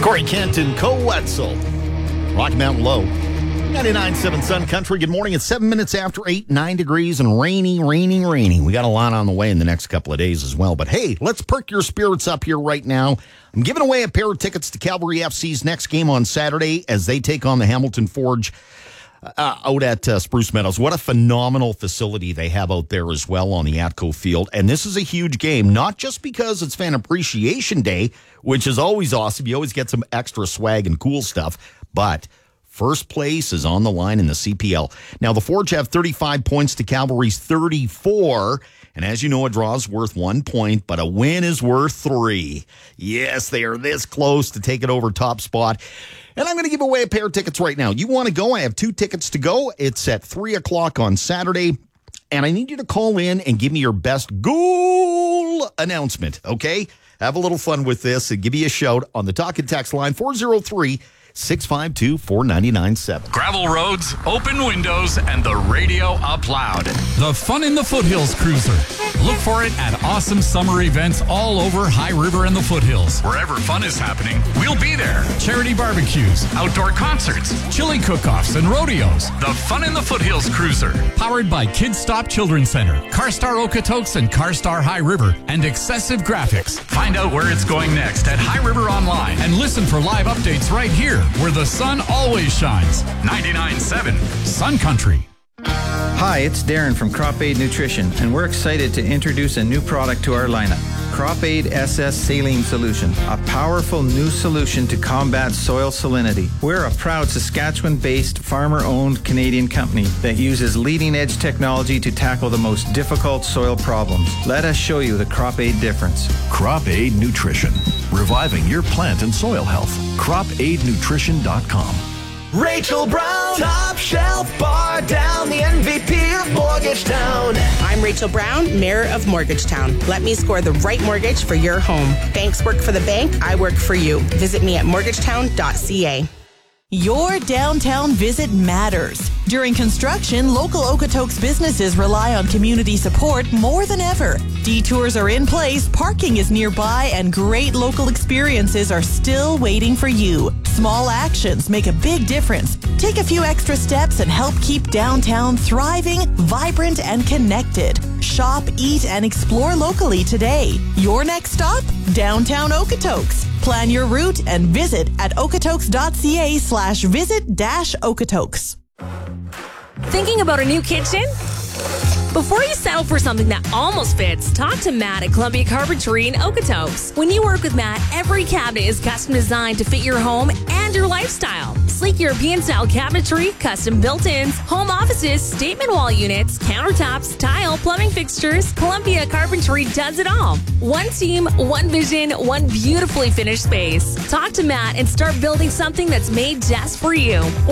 Corey Kent and Co. Wetzel. Rocky Mountain Low. 99.7 Sun Country. Good morning. It's 7 minutes after 8, 9 degrees and raining. We got a lot on the way in the next couple of days as well. But hey, let's perk your spirits up here right now. I'm giving away a pair of tickets to Calgary FC's next game on Saturday as they take on the Hamilton Forge out at Spruce Meadows. What a phenomenal facility they have out there as well on the Atco Field. And this is a huge game, not just because it's Fan Appreciation Day, which is always awesome. You always get some extra swag and cool stuff, but first place is on the line in the CPL. Now, the Forge have 35 points to Cavalry's 34. And as you know, a draw is worth 1 point, but a win is worth 3. Yes, they are this close to take it over top spot. And I'm going to give away a pair of tickets right now. You want to go? I have 2 tickets to go. It's at 3 o'clock on Saturday. And I need you to call in and give me your best goal announcement, okay? Have a little fun with this and give me a shout on the talk and text line 403-652-4997. Gravel roads, open windows, and the radio up loud. The Fun in the Foothills Cruiser. Look for it at awesome summer events all over High River and the Foothills. Wherever fun is happening, we'll be there. Charity barbecues, outdoor concerts, chili cook-offs, and rodeos. The Fun in the Foothills Cruiser. Powered by Kids Stop Children's Center, CarStar Okotoks and CarStar High River, and Excessive Graphics. Find out where it's going next at High River Online and listen for live updates right here, where the sun always shines. 99.7 Sun Country. Hi, it's Darren from Crop Aid Nutrition, and we're excited to introduce a new product to our lineup. Crop Aid SS Saline Solution, a powerful new solution to combat soil salinity. We're a proud Saskatchewan-based, farmer-owned Canadian company that uses leading-edge technology to tackle the most difficult soil problems. Let us show you the Crop Aid difference. Crop Aid Nutrition, reviving your plant and soil health. CropAidNutrition.com. Rachel Brown, top shelf bar down, the MVP of Mortgagetown. I'm Rachel Brown, Mayor of Mortgagetown. Let me score the right mortgage for your home. Banks work for the bank, I work for you. Visit me at mortgagetown.ca. Your downtown visit matters. During construction, local Okotoks businesses rely on community support more than ever. Detours are in place, parking is nearby, and great local experiences are still waiting for you. Small actions make a big difference. Take a few extra steps and help keep downtown thriving, vibrant, and connected. Shop, eat, and explore locally today. Your next stop? Downtown Okotoks. Plan your route and visit at okotoks.ca/visit-okotoks. Thinking about a new kitchen? Before you settle for something that almost fits, talk to Matt at Columbia Carpentry in Okotoks. When you work with Matt, every cabinet is custom designed to fit your home and your lifestyle. Sleek European-style cabinetry, custom built-ins, home offices, statement wall units, countertops, tile, plumbing fixtures, Columbia Carpentry does it all. One team, one vision, one beautifully finished space. Talk to Matt and start building something that's made just for you.